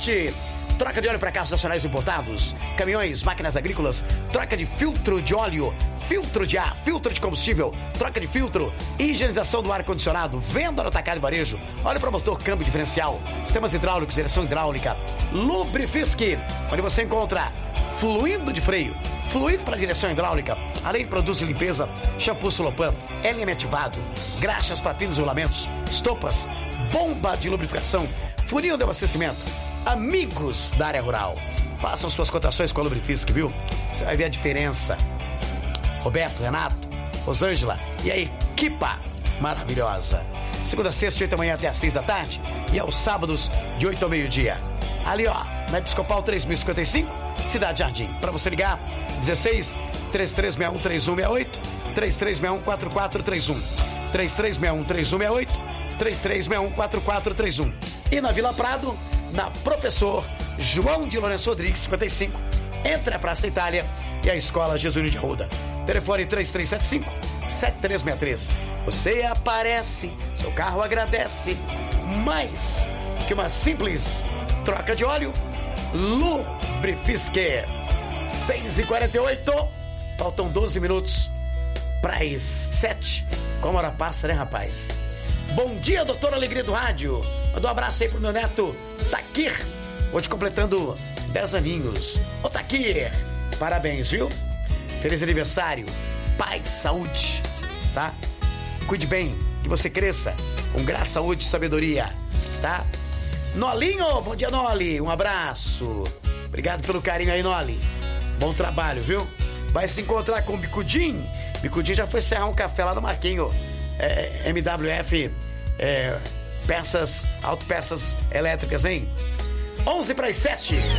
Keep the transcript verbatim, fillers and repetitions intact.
Sete. Troca de óleo para carros nacionais importados, caminhões, máquinas agrícolas, troca de filtro de óleo, filtro de ar, filtro de combustível, troca de filtro, higienização do ar-condicionado, venda no atacado e varejo, óleo para motor, câmbio diferencial, sistemas hidráulicos, direção hidráulica, Lubrifisk, onde você encontra fluido de freio, fluido para direção hidráulica, além de produtos de limpeza, shampoo Solopan, L M ativado, graxas para pinos e rolamentos, estopas, bomba de lubrificação, funil de abastecimento. Amigos da área rural, façam suas cotações com a Lubrifisk, viu? Você vai ver a diferença. Roberto, Renato, Rosângela e a equipa maravilhosa. Segunda a sexta, de oito da manhã até às seis da tarde. E aos sábados, de oito ao meio-dia. Ali, ó, na Episcopal três mil e cinquenta e cinco, Cidade Jardim. Para você ligar, dezesseis, três três seis um, três um seis oito, três três seis um, quatro quatro três um, três três seis um, três um seis oito, três três seis um, quatro quatro três um. E na Vila Prado, na Professor João de Lourenço Rodrigues, cinquenta e cinco, entre a Praça Itália e a Escola Jesuíno de Arruda. Telefone três três sete cinco, sete três seis três. Você aparece, seu carro agradece. Mais que uma simples troca de óleo, Lubrifisk. seis e quarenta e oito, faltam doze minutos para as sete. Como a hora passa, né, rapaz? Bom dia, doutor Alegria do Rádio. Manda um abraço aí pro meu neto Takir, hoje completando dez aninhos. Ô Takir, parabéns, viu? Feliz aniversário, paz, saúde, tá? Cuide bem, que você cresça com graça, saúde e sabedoria, tá? Nolinho, bom dia, Noli, um abraço. Obrigado pelo carinho aí, Noli. Bom trabalho, viu? Vai se encontrar com o Bicudinho. Bicudinho já foi serrar um café lá no Marquinho. É, M W F, é, peças, autopeças elétricas, hein? onze para as sete.